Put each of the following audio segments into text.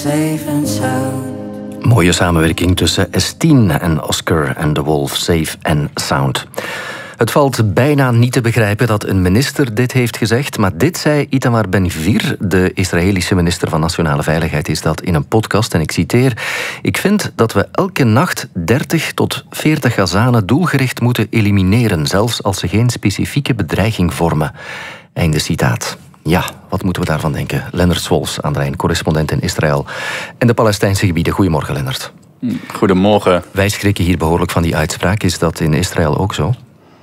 safe and sound. Mooie samenwerking tussen S10 en Oscar en The Wolf, Safe and Sound. Het valt bijna niet te begrijpen dat een minister dit heeft gezegd, maar dit zei Itamar Ben-Gvir, de Israëlische minister van Nationale Veiligheid, is dat in een podcast, en ik citeer: "Ik vind dat we elke nacht 30 tot 40 Gazanen doelgericht moeten elimineren, zelfs als ze geen specifieke bedreiging vormen." Einde citaat. Ja, wat moeten we daarvan denken? Lennart Swolfs aan de lijn, correspondent in Israël en de Palestijnse gebieden. Goedemorgen, Lennart. Goedemorgen. Wij schrikken hier behoorlijk van die uitspraak. Is dat in Israël ook zo?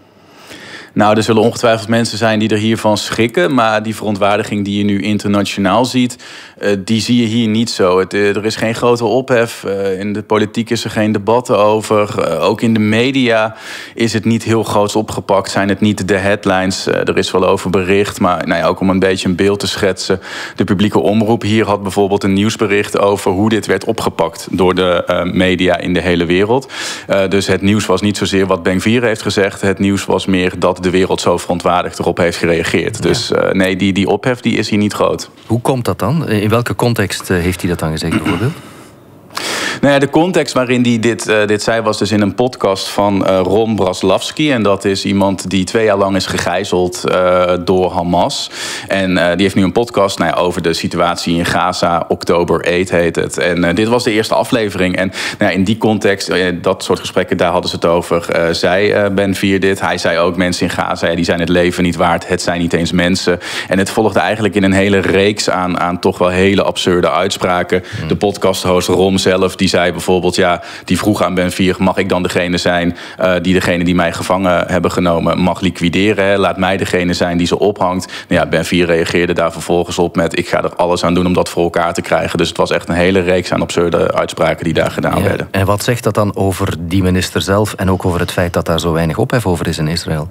Nou, er zullen ongetwijfeld mensen zijn die er hiervan schrikken, maar die verontwaardiging die je nu internationaal ziet, die zie je hier niet zo. Er is geen grote ophef, in de politiek is er geen debat over. Ook in de media is het niet heel groots opgepakt, zijn het niet de headlines. Er is wel over bericht, maar nou ja, ook om een beetje een beeld te schetsen. De publieke omroep hier had bijvoorbeeld een nieuwsbericht over hoe dit werd opgepakt door de media in de hele wereld. Dus het nieuws was niet zozeer wat Ben-Gvir heeft gezegd, het nieuws was meer dat de wereld zo verontwaardigd erop heeft gereageerd. Ja. Dus nee, die ophef die is hier niet groot. Hoe komt dat dan? In welke context heeft hij dat dan gezegd bijvoorbeeld? Nou ja, de context waarin hij dit zei was dus in een podcast van Ron Braslavsky. En dat is iemand die 2 jaar lang is gegijzeld door Hamas. En die heeft nu een podcast over de situatie in Gaza. October 8 heet het. En dit was de eerste aflevering. En in die context, dat soort gesprekken, daar hadden ze het over. Zei Ben-Gvir dit. Hij zei ook, mensen in Gaza, die zijn het leven niet waard. Het zijn niet eens mensen. En het volgde eigenlijk in een hele reeks aan toch wel hele absurde uitspraken. De podcasthost Ron zelf, die zei bijvoorbeeld, die vroeg aan Ben-Gvir: mag ik dan degene zijn die degene die mij gevangen hebben genomen mag liquideren? Hè? Laat mij degene zijn die ze ophangt. Nou ja, Ben-Gvir reageerde daar vervolgens op met: ik ga er alles aan doen om dat voor elkaar te krijgen. Dus het was echt een hele reeks aan absurde uitspraken die daar gedaan werden. En wat zegt dat dan over die minister zelf en ook over het feit dat daar zo weinig ophef over is in Israël?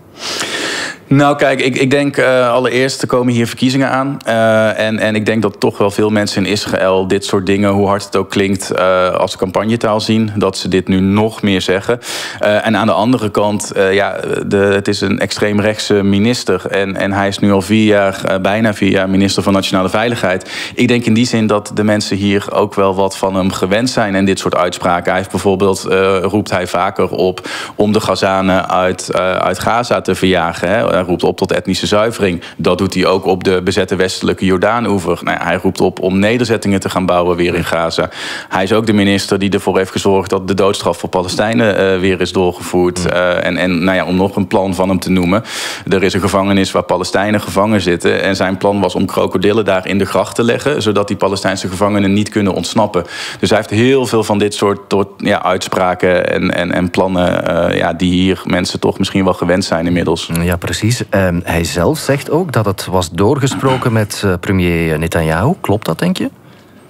Nou kijk, ik denk allereerst, er komen hier verkiezingen aan. En ik denk dat toch wel veel mensen in Israël dit soort dingen, hoe hard het ook klinkt, als campagnetaal zien. Dat ze dit nu nog meer zeggen. En aan de andere kant, het is een extreemrechtse minister. En hij is nu al bijna 4 jaar minister van Nationale Veiligheid. Ik denk in die zin dat de mensen hier ook wel wat van hem gewend zijn. En dit soort uitspraken. Hij heeft bijvoorbeeld, roept hij vaker op om de Gazanen uit Gaza te verjagen. Hè. Hij roept op tot etnische zuivering. Dat doet hij ook op de bezette westelijke Jordaan-oever. Hij roept op om nederzettingen te gaan bouwen weer in Gaza. Hij is ook de minister die ervoor heeft gezorgd dat de doodstraf voor Palestijnen weer is doorgevoerd. Om nog een plan van hem te noemen. Er is een gevangenis waar Palestijnen gevangen zitten. En zijn plan was om krokodillen daar in de gracht te leggen, zodat die Palestijnse gevangenen niet kunnen ontsnappen. Dus hij heeft heel veel van dit soort uitspraken en plannen die hier mensen toch misschien wel gewend zijn inmiddels. Ja, precies. Hij zelf zegt ook dat het was doorgesproken met premier Netanyahu. Klopt dat, denk je?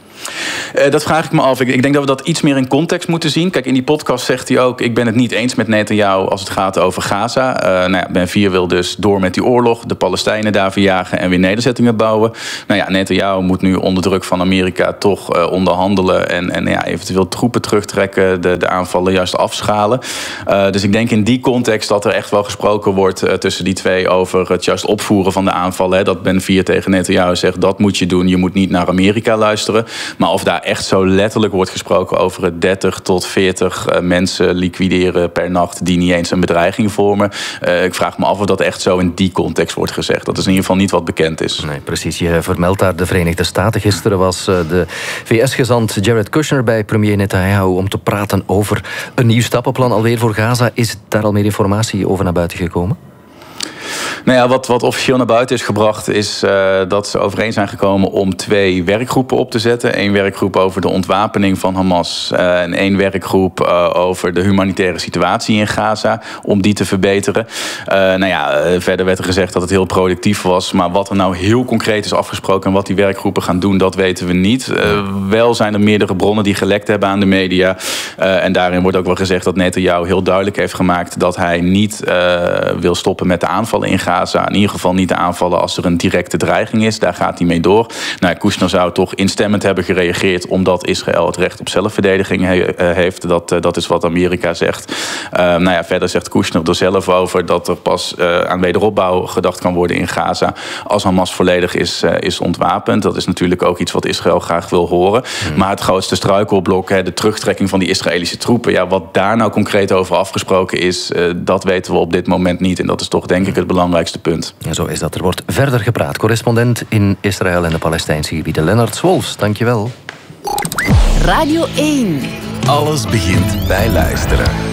Dat vraag ik me af. Ik denk dat we dat iets meer in context moeten zien. Kijk, in die podcast zegt hij ook: ik ben het niet eens met Netanyahu als het gaat over Gaza. Ben-Gvir wil dus door met die oorlog, de Palestijnen daar verjagen en weer nederzettingen bouwen. Netanyahu moet nu onder druk van Amerika toch onderhandelen en eventueel troepen terugtrekken, de aanvallen juist afschalen. Dus ik denk in die context dat er echt wel gesproken wordt tussen die twee over het juist opvoeren van de aanvallen. Hè, dat Ben-Gvir tegen Netanyahu zegt: dat moet je doen, je moet niet naar Amerika luisteren. Maar of daar echt zo letterlijk wordt gesproken over het 30 tot 40 mensen liquideren per nacht die niet eens een bedreiging vormen. Ik vraag me af of dat echt zo in die context wordt gezegd. Dat is in ieder geval niet wat bekend is. Nee, precies. Je vermeldt daar de Verenigde Staten. Gisteren was de VS-gezant Jared Kushner bij premier Netanyahu om te praten over een nieuw stappenplan alweer voor Gaza. Is daar al meer informatie over naar buiten gekomen? Nou ja, wat officieel naar buiten is gebracht is dat ze overeen zijn gekomen om 2 werkgroepen op te zetten. 1 werkgroep over de ontwapening van Hamas en 1 werkgroep over de humanitaire situatie in Gaza, om die te verbeteren. Verder werd er gezegd dat het heel productief was, maar wat er nou heel concreet is afgesproken en wat die werkgroepen gaan doen, dat weten we niet. Wel zijn er meerdere bronnen die gelekt hebben aan de media. En daarin wordt ook wel gezegd dat Netanyahu heel duidelijk heeft gemaakt dat hij niet wil stoppen met de aanvallen aanvallen in Gaza. In ieder geval niet aanvallen als er een directe dreiging is. Daar gaat hij mee door. Nou, Kushner zou toch instemmend hebben gereageerd omdat Israël het recht op zelfverdediging heeft. Dat is wat Amerika zegt. Verder zegt Kushner er zelf over dat er pas aan wederopbouw gedacht kan worden in Gaza als Hamas volledig is ontwapend. Dat is natuurlijk ook iets wat Israël graag wil horen. Maar het grootste struikelblok, de terugtrekking van die Israëlische troepen, ja, wat daar nou concreet over afgesproken is, dat weten we op dit moment niet. En dat is toch denk ik het belangrijkste punt. Ja, zo is dat. Er wordt verder gepraat. Correspondent in Israël en de Palestijnse gebieden, Lennart Wolfs, dankjewel. Radio 1. Alles begint bij luisteren.